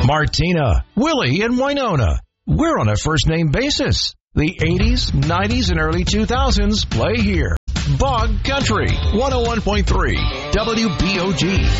Martina, Willie, and Winona. We're on a first-name basis. The 80s, 90s, and early 2000s play here. Bog Country, 101.3, WBOG.